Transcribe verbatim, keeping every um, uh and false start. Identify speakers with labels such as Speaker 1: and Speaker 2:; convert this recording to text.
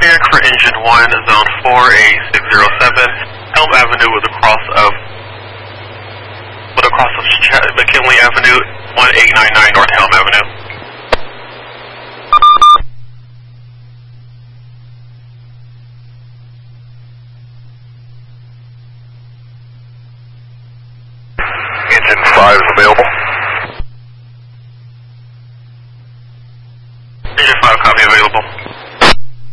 Speaker 1: Cardiac for engine one, zone four eight six zero seven, Helm Avenue with a cross of, with a cross of Ch- McKinley Avenue, one eight nine nine North Helm Avenue.
Speaker 2: Engine five is available.